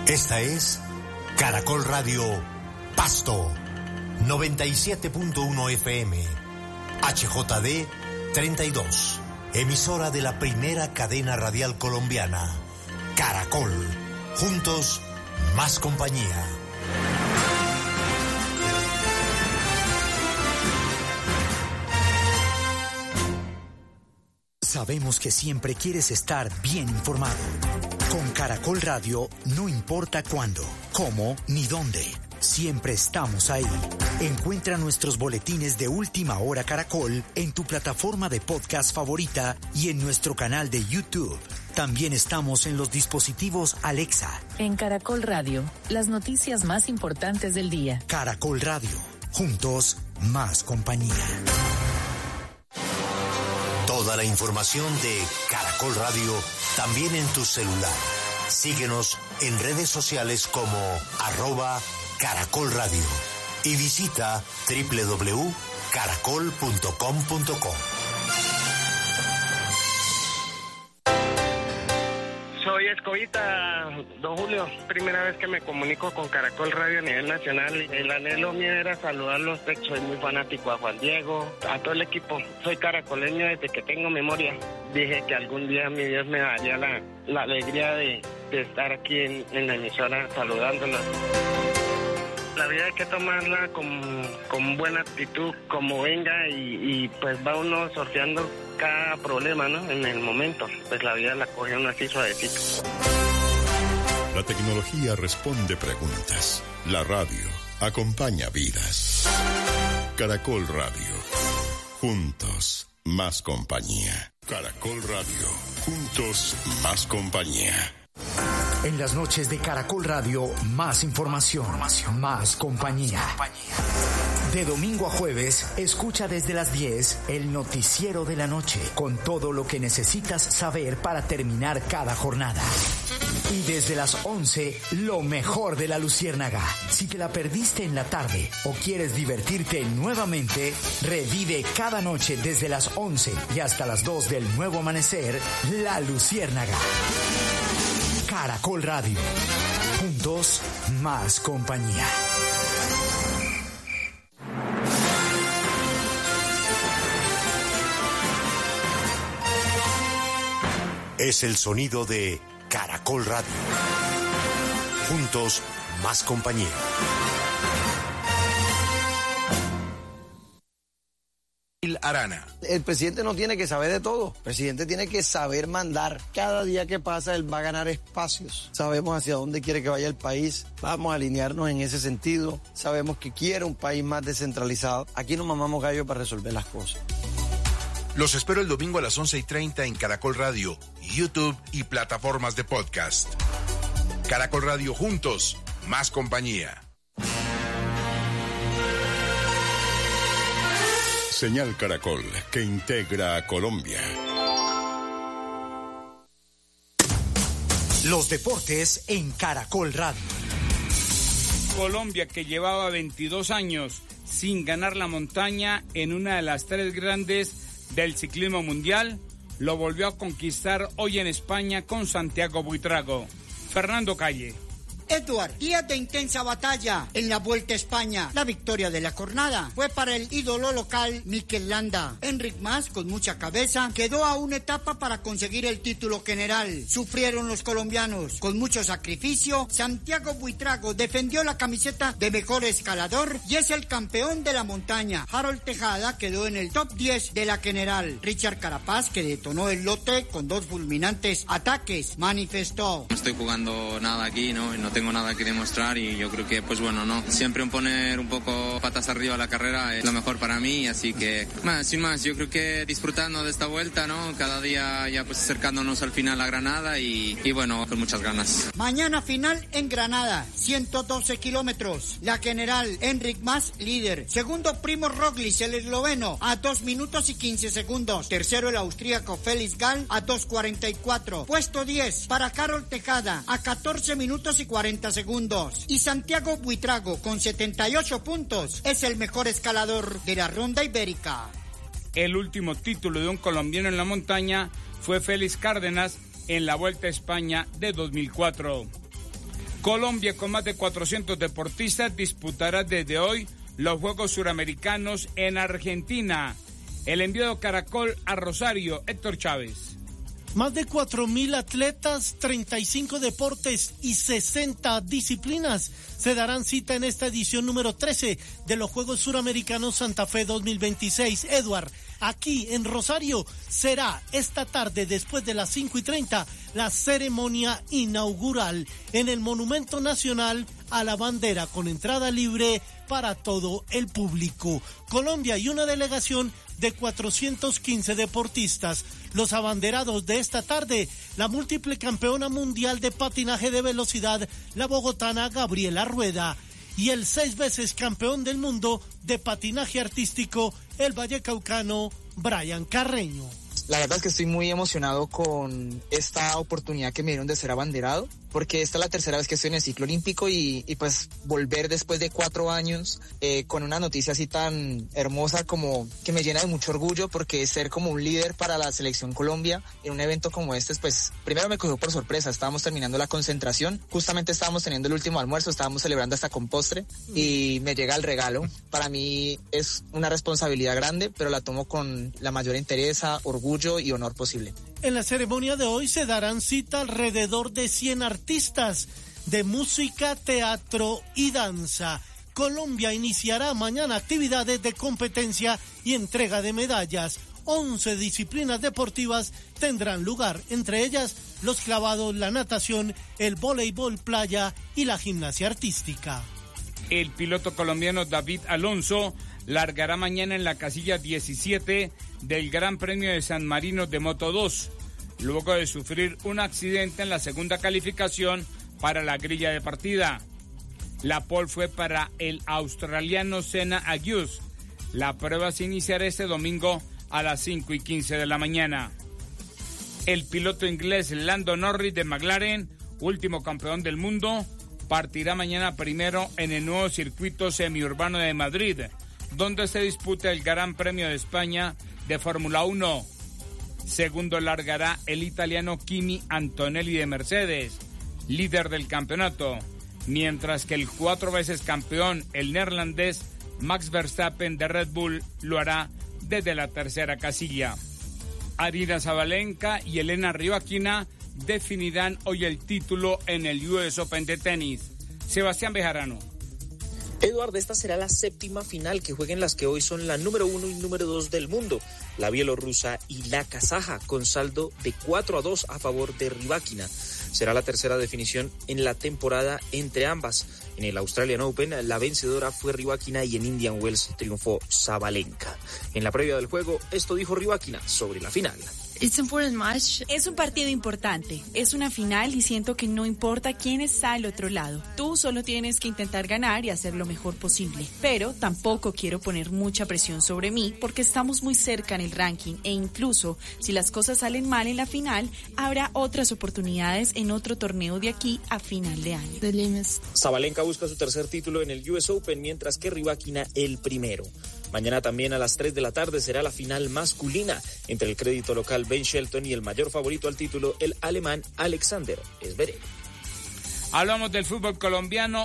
Esta es Caracol Radio Pasto, 97.1 FM, HJD 32, emisora de la primera cadena radial colombiana, Caracol, juntos, más compañía. Sabemos que siempre quieres estar bien informado. Con Caracol Radio, no importa cuándo, cómo ni dónde, siempre estamos ahí. Encuentra nuestros boletines de Última Hora Caracol en tu plataforma de podcast favorita y en nuestro canal de YouTube. También estamos en los dispositivos Alexa. En Caracol Radio, las noticias más importantes del día. Caracol Radio, juntos, más compañía. Toda la información de Caracol Radio también en tu celular. Síguenos en redes sociales como @Caracol Radio y visita www.caracol.com.co. Soy Escobita, don Julio. Primera vez que me comunico con Caracol Radio a nivel nacional. El anhelo mío era saludarlos. Soy muy fanático a Juan Diego, a todo el equipo. Soy caracoleño desde que tengo memoria. Dije que algún día mi Dios me daría la alegría de estar aquí en la emisora saludándolos. La vida hay que tomarla con buena actitud, como venga, y pues va uno sorteando cada problema, ¿no? En el momento, pues la vida la coge uno así suavecito. La tecnología responde preguntas. La radio acompaña vidas. Caracol Radio. Juntos, más compañía. Caracol Radio. Juntos, más compañía. En las noches de Caracol Radio, más información, más compañía. De domingo a jueves, escucha desde las 10 el noticiero de la noche, con todo lo que necesitas saber para terminar cada jornada. Y desde las 11, lo mejor de la Luciérnaga. Si te la perdiste en la tarde o quieres divertirte nuevamente, revive cada noche desde las 11 y hasta las 2 del nuevo amanecer, La Luciérnaga. Caracol Radio. Juntos, más compañía. Es el sonido de Caracol Radio. Juntos, más compañía. Arana. El presidente no tiene que saber de todo. El presidente tiene que saber mandar. Cada día que pasa, él va a ganar espacios. Sabemos hacia dónde quiere que vaya el país. Vamos a alinearnos en ese sentido. Sabemos que quiere un país más descentralizado. Aquí no mamamos gallo para resolver las cosas. Los espero el domingo a las 11:30 en Caracol Radio, YouTube y plataformas de podcast. Caracol Radio, juntos, más compañía. Señal Caracol, que integra a Colombia. Los deportes en Caracol Radio. Colombia, que llevaba 22 años sin ganar la montaña en una de las tres grandes del ciclismo mundial, lo volvió a conquistar hoy en España con Santiago Buitrago. Fernando Calle. Edward, días de intensa batalla en la Vuelta a España. La victoria de la jornada fue para el ídolo local Mikel Landa. Enric Mas, con mucha cabeza, quedó a una etapa para conseguir el título general. Sufrieron los colombianos. Con mucho sacrificio, Santiago Buitrago defendió la camiseta de mejor escalador y es el campeón de la montaña. Harold Tejada quedó en el top 10 de la general. Richard Carapaz, que detonó el lote con 2 fulminantes ataques, manifestó: no estoy jugando nada aquí, no tengo nada que demostrar y yo creo que, pues bueno, no. Siempre poner un poco patas arriba la carrera es lo mejor para mí, así que, sin más, yo creo que disfrutando de esta vuelta, ¿no? Cada día ya pues acercándonos al final a Granada y bueno, con muchas ganas. Mañana final en Granada, 112 kilómetros. La general Enric Mas, líder. Segundo, Primo Roglic, el esloveno, a 2 minutos y 15 segundos. Tercero, el austríaco Felix Gall, a 2:44. Puesto 10 para Harold Tejada, a 14 minutos y 40 segundos. Y Santiago Buitrago, con 78 puntos, es el mejor escalador de la Ronda Ibérica. El último título de un colombiano en la montaña fue Félix Cárdenas en la Vuelta a España de 2004. Colombia, con más de 400 deportistas, disputará desde hoy los Juegos Suramericanos en Argentina. El enviado Caracol a Rosario, Héctor Chávez. Más de 4.000 atletas, 35 deportes y 60 disciplinas se darán cita en esta edición número 13 de los Juegos Suramericanos Santa Fe 2026. Eduard, aquí en Rosario será esta tarde, después de las 5:30, la ceremonia inaugural en el Monumento Nacional a la Bandera, con entrada libre para todo el público. Colombia y una delegación de 415 deportistas. Los abanderados de esta tarde, la múltiple campeona mundial de patinaje de velocidad, la bogotana Gabriela Rueda, y el 6 veces campeón del mundo de patinaje artístico, el vallecaucano Brian Carreño. La verdad es que estoy muy emocionado con esta oportunidad que me dieron de ser abanderado, porque esta es la tercera vez que estoy en el ciclo olímpico y pues volver después de 4 años con una noticia así tan hermosa, como que me llena de mucho orgullo, porque ser como un líder para la selección Colombia en un evento como este, pues primero me cogió por sorpresa. Estábamos terminando la concentración, justamente estábamos teniendo el último almuerzo, estábamos celebrando hasta con postre y me llega el regalo. Para mí es una responsabilidad grande, pero la tomo con la mayor entereza, orgullo y honor posible. En la ceremonia de hoy se darán cita alrededor de 100 artistas de música, teatro y danza. Colombia iniciará mañana actividades de competencia y entrega de medallas. 11 disciplinas deportivas tendrán lugar, entre ellas los clavados, la natación, el voleibol playa y la gimnasia artística. El piloto colombiano David Alonso largará mañana en la casilla 17 del Gran Premio de San Marino de Moto 2, luego de sufrir un accidente en la segunda calificación para la grilla de partida. La pole fue para el australiano Senna Agius. La prueba se iniciará este domingo a las 5:15 de la mañana. El piloto inglés Lando Norris de McLaren, último campeón del mundo, partirá mañana primero en el nuevo circuito semiurbano de Madrid, donde se disputa el Gran Premio de España de Fórmula 1. Segundo largará el italiano Kimi Antonelli de Mercedes, líder del campeonato, mientras que el 4 veces campeón, el neerlandés Max Verstappen de Red Bull, lo hará desde la tercera casilla. Aryna Sabalenka y Elena Rybakina definirán hoy el título en el US Open de tenis. Sebastián Bejarano. Eduardo, esta será la 7ª final que jueguen las que hoy son la número 1 y número 2 del mundo, la bielorrusa y la kazaja, con saldo de 4-2 a favor de Rybakina. Será la tercera definición en la temporada entre ambas. En el Australian Open, la vencedora fue Rybakina y en Indian Wells triunfó Sabalenka. En la previa del juego, esto dijo Rybakina sobre la final. Es un partido importante, es una final y siento que no importa quién está al otro lado. Tú solo tienes que intentar ganar y hacer lo mejor posible. Pero tampoco quiero poner mucha presión sobre mí porque estamos muy cerca en el ranking e incluso si las cosas salen mal en la final, habrá otras oportunidades en otro torneo de aquí a final de año. Sabalenka busca su tercer título en el US Open, mientras que Rybakina el primero. Mañana también a las 3 de la tarde será la final masculina entre el crédito local Ben Shelton y el mayor favorito al título, el alemán Alexander Zverev. Hablamos del fútbol colombiano.